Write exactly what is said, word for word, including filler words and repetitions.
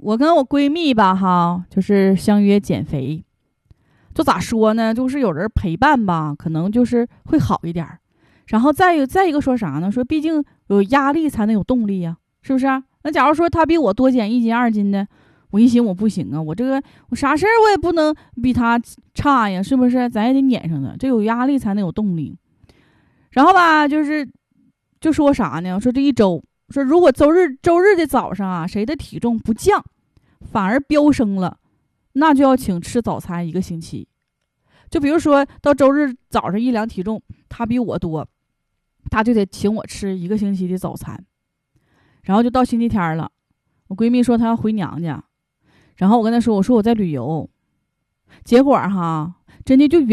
我跟我闺蜜吧哈，就是相约减肥，就咋说呢，就是有人陪伴吧，可能就是会好一点。然后再有再一个说啥呢，说毕竟有压力才能有动力呀，是不是啊？那假如说他比我多减一斤二斤的，我一寻我不行啊，我这个我啥事儿我也不能比他差呀，是不是？咱也得撵上他，这有压力才能有动力。然后吧，就是就说啥呢？说这一周，说如果周日周日的早上啊，谁的体重不降，反而飙升了，那就要请吃早餐一个星期。就比如说到周日早上一量体重，他比我多，他就得请我吃一个星期的早餐。然后就到星期天了，我闺蜜说她要回娘家，然后我跟她说，我说我在旅游，结果哈，真的就